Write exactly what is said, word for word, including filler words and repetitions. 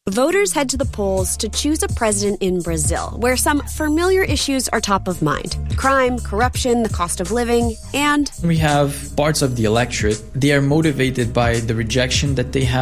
Voters head to the polls to choose a president in Brazil, where some familiar issues are top of mind. Crime, corruption, the cost of living, and... We have parts of the electorate. They are motivated by the rejection that they have